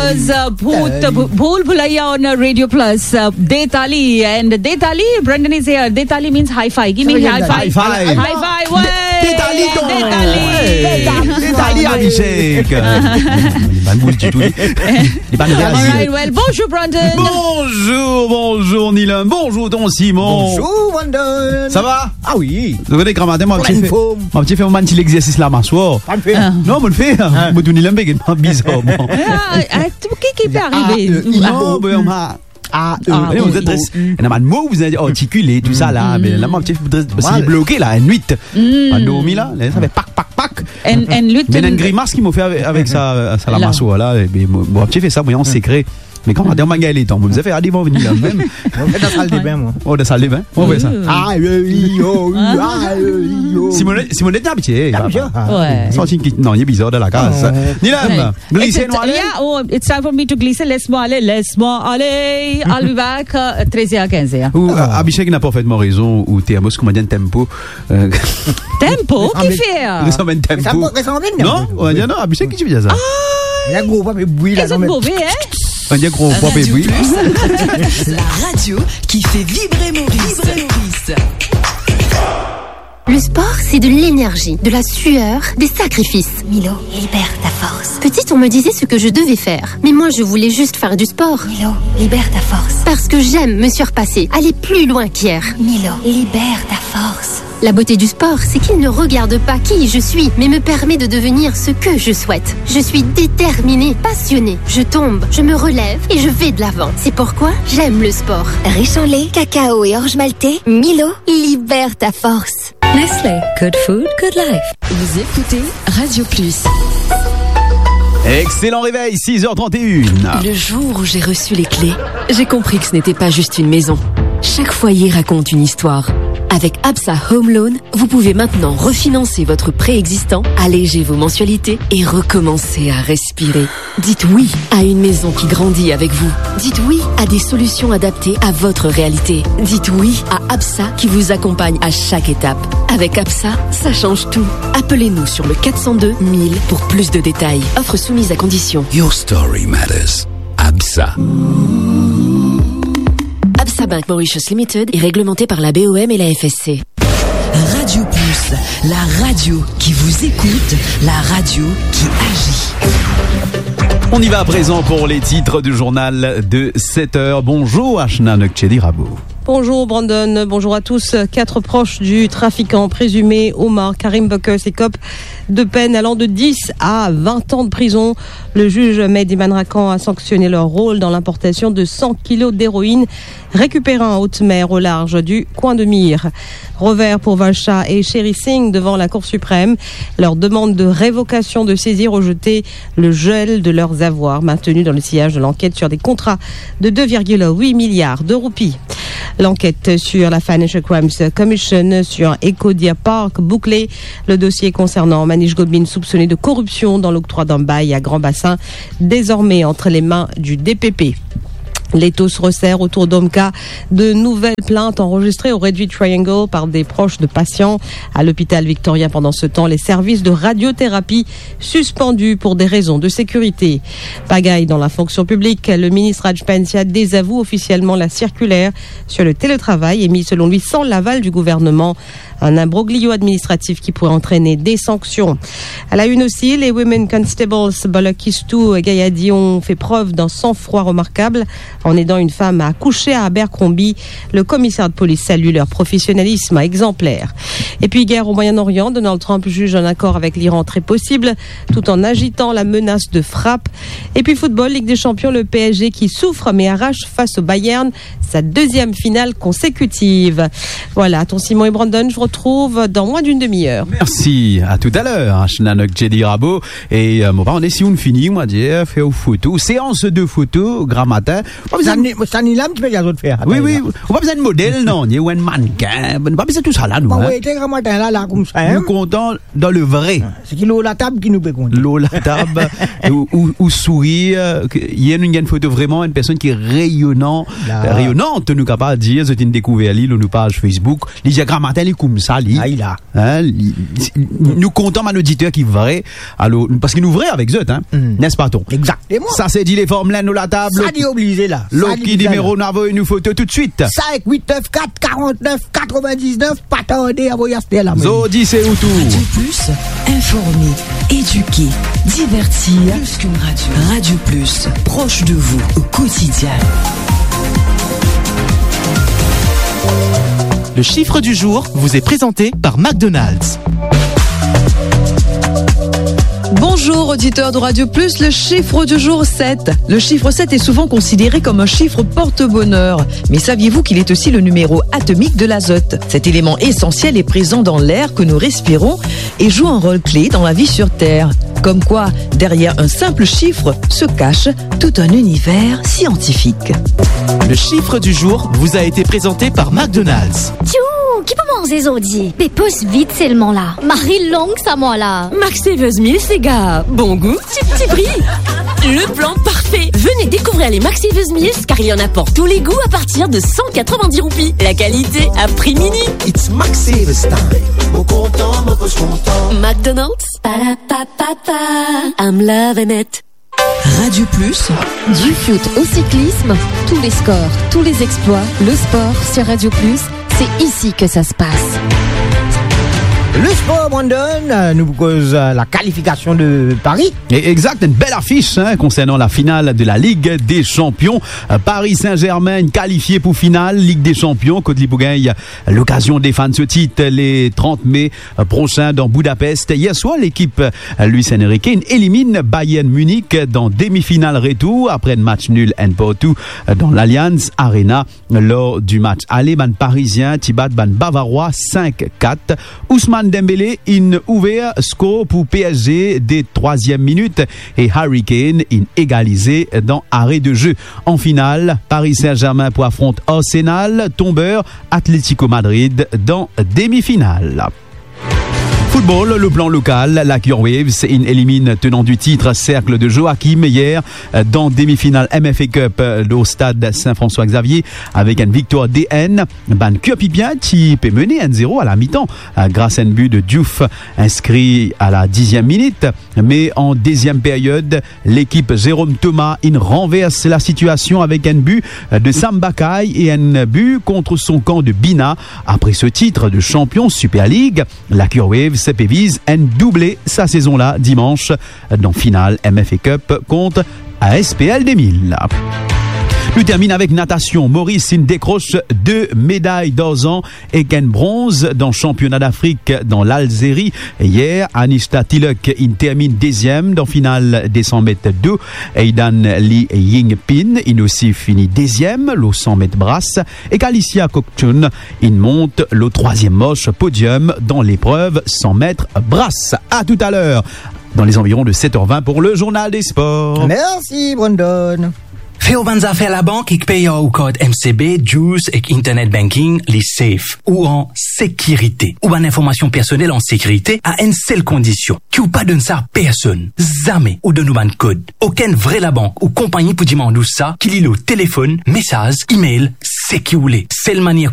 was Bhool Bhulaiya on Radio Plus. Detali, and Detali, Brendan is here. Detali means high five. Give me high five. High five. High five. Detali Abhishek. Alright, well, bonjour Brandon. Bonjour Nilam. Bonjour Don Simon. Bonjour Brandon. Ça va? Ah oui. Vous connaissez Grammatin, moi, j'ai fait un petit exercice là, m'asseoir. Non, moi le fait. Moi, tout Nilam, c'est bizarre. Qui peut arriver? Non, ben, vous êtes un mot, vous êtes articulé, tout ça là. Mais là, moi, c'est bloqué là, une nuit. Un dormi là, ça fait pac. Mais il y a une grimace qui m'a fait avec ça, la massoua là. Moi, j'ai fait ça, moi, en secret. Mais quand on a dit, on m'a galé, vous avez fait, allez, vont venir là même. On fait dans la salle des bains, moi. Oh, dans la salle des bains? On fait ça. Simonette n'a habitué. Ouais. Non, il est bizarre de la case. Nilam, glisser, nous aller? Yeah, oh, it's time for me to glisser. Laisse-moi aller. I'll be back 13h à 15h. Ou Abhishek n'a pas parfaitement raison, ou Théamos, comment dire, tempo. Tempo? Qui fait? Ressemble tempo. Non, on dit non, Abhishek, qui tu veux dire ça? Il y a gros papier bruit là. C'est mauvais, hein? On dit gros papier bruit. La radio qui fait vibrer Maurice. Le sport, c'est de l'énergie, de la sueur, des sacrifices. Milo, libère ta force. Petite, on me disait ce que je devais faire. Mais moi, je voulais juste faire du sport. Milo, libère ta force. Parce que j'aime me surpasser, aller plus loin qu'hier. Milo, libère ta force. La beauté du sport, c'est qu'il ne regarde pas qui je suis, mais me permet de devenir ce que je souhaite. Je suis déterminée, passionnée. Je tombe, je me relève et je vais de l'avant. C'est pourquoi j'aime le sport. Riche en lait, cacao et orge maltais, Milo, libère ta force. Nestlé, good food, good life. Vous écoutez Radio Plus. Excellent réveil, 6h31. Le jour où j'ai reçu les clés, j'ai compris que ce n'était pas juste une maison. Chaque foyer raconte une histoire. Avec Absa Home Loan, vous pouvez maintenant refinancer votre prêt existant, alléger vos mensualités et recommencer à respirer. Dites oui à une maison qui grandit avec vous. Dites oui à des solutions adaptées à votre réalité. Dites oui à Absa qui vous accompagne à chaque étape. Avec Absa, ça change tout. Appelez-nous sur le 402 1000 pour plus de détails. Offre soumise à condition. Your story matters. Absa. Absa Bank Mauritius Limited est réglementé par la BOM et la FSC. Radio Plus, la radio qui vous écoute, la radio qui agit. On y va à présent pour les titres du journal de 7h. Bonjour Ashna Nokchedi Rabo. Bonjour Brandon, bonjour à tous. 4 proches du trafiquant présumé Omar Karim Bokes écopent de peine allant de 10 à 20 ans de prison. Le juge Mehdi Manrakan a sanctionné leur rôle dans l'importation de 100 kilos d'héroïne récupérée en haute mer au large du coin de Mire. Revers pour Valcha et Sherry Singh devant la Cour suprême. Leur demande de révocation de saisie rejetée, le gel de leurs avoirs maintenus dans le sillage de l'enquête sur des contrats de 2,8 milliards de roupies. L'enquête sur la Financial Crimes Commission sur Eco Deer Park bouclée. Le dossier concernant Manish Godbin soupçonné de corruption dans l'octroi d'un bail à Grand Bassin, désormais entre les mains du DPP. L'étau se resserre autour d'Omka. De nouvelles plaintes enregistrées au Red Triangle par des proches de patients. À l'hôpital Victoria, pendant ce temps, les services de radiothérapie suspendus pour des raisons de sécurité. Pagaille dans la fonction publique. Le ministre Raj Pensia désavoue officiellement la circulaire sur le télétravail émise selon lui sans l'aval du gouvernement. Un imbroglio administratif qui pourrait entraîner des sanctions. À la une aussi, les Women Constables Bolakistou et Gayadi ont fait preuve d'un sang-froid remarquable en aidant une femme à accoucher à Abercrombie. Le commissaire de police salue leur professionnalisme exemplaire. Et puis, guerre au Moyen-Orient, Donald Trump juge un accord avec l'Iran très possible, tout en agitant la menace de frappe. Et puis, football, Ligue des Champions, le PSG qui souffre mais arrache face au Bayern sa 2e finale consécutive. Voilà, ton Simon et Brandon, je vous retrouve dans moins d'une demi-heure. Merci, à tout à l'heure, Shnanok Jedi Rabo. Et on est si on finit, moi dire, fait aux photos, séance de photos, grand matin, Ça n'y l'a, tu peux y aller faire. Oui, oui. On pas besoin de modèle, non. Il y a un mannequin. On pas besoin de tout ça, là, nous. Oui, t'es grand matin, là, comme ça. Nous comptons dans le vrai. C'est qui l'eau la table qui nous peut compter. L'eau la table, ou sourire. Il y a une photo vraiment, une personne qui est rayonnante, nous capable de dire, c'est une découverte, nous page Facebook. Les grand matin, les comme ça, nous comptons à l'auditeur qui est vrai. Alors, parce qu'il nous vrai avec eux, n'est-ce pas, ton? Exactement. Ça, c'est dit les formes là, nous la table. Ça dit obligé, là. L'autre qui numéro, nous une photo tout de suite. 5, 8, 9, 4, 49, 99, pas tarder à voyager là. Zodi, c'est où tout? Radio Plus, informer, éduquer, divertir. Plus qu'une radio. Radio Plus, proche de vous au quotidien. Le chiffre du jour vous est présenté par McDonald's. Bonjour auditeurs de Radio Plus, le chiffre du jour 7. Le chiffre 7 est souvent considéré comme un chiffre porte-bonheur. Mais saviez-vous qu'il est aussi le numéro atomique de l'azote? Cet élément essentiel est présent dans l'air que nous respirons et joue un rôle clé dans la vie sur Terre. Comme quoi, derrière un simple chiffre se cache tout un univers scientifique. Le chiffre du jour vous a été présenté par McDonald's. Tchou, qui peut manger Zodi? Mais pousse vite seulement là. Marie longue ça moi là. Max Savers Mills, les gars. Bon goût, petit prix. Le plan parfait. Venez découvrir les Max Savers Mills car il y en a pour tous les goûts à partir de 190 roupies. La qualité à prix mini. It's Max Savers time. Mon content, mon poche content. McDonald's. I'm loving it. Radio Plus. Du foot au cyclisme, tous les scores, tous les exploits, le sport sur Radio Plus, c'est ici que ça se passe. Le sport, Brandon, nous cause la qualification de Paris. Et exact, une belle affiche concernant la finale de la Ligue des Champions. Paris Saint-Germain qualifié pour finale Ligue des Champions. Côte Libourgagne, l'occasion de défendre ce titre les 30 mai prochains dans Budapest. Hier soir, l'équipe Luis Enrique élimine Bayern Munich dans demi-finale retour après un match nul and partout dans l'Allianz Arena. Lors du match aller, ban parisien Thibaut ban bavarois 5-4. Ousmane Dembélé in ouvert score pour PSG des 3e minutes et Harry Kane in égalisé dans arrêt de jeu. En finale, Paris Saint-Germain pour affronter Arsenal, tombeur Atlético Madrid dans demi-finale. Football, le plan local, la Cure Waves élimine tenant du titre Cercle de Joachim hier dans demi-finale MFA Cup au stade Saint-François-Xavier avec une victoire DN. Ban Cupipien qui peut mener 1-0 à la mi-temps grâce à un but de Diouf inscrit à la 10e minute. Mais en deuxième période, l'équipe Jérôme Thomas renverse la situation avec un but de Sam Bakai et un but contre son camp de Bina. Après ce titre de champion Super League, la Cure Waves vise un doublé sa saison-là dimanche dans finale MFA Cup contre ASPL 2000. Nous termine avec natation. Maurice décroche 2 médailles d'argent et un bronze dans le championnat d'Afrique dans l'Algérie. Hier, Anishta Tiluk termine 2e dans finale des 100 mètres 2. Aidan Lee Yingpin aussi finit 2e le 100 mètres brasse. Et Alicia Kokchun monte le 3e moche podium dans l'épreuve 100 mètres brasse. À tout à l'heure dans les environs de 7h20 pour le journal des sports. Merci Brandon. Fais au banza faire la banque et paye au code MCB, Juice et Internet Banking, les safe ou en sécurité. Ou en information personnelle en sécurité à une seule condition. Qui ou pas donne ça à personne. Jamais ou donne un code. Aucun vrai la banque ou compagnie pour demander ça, qu'il lit le téléphone, message, email, c'est qui ou les. C'est le manière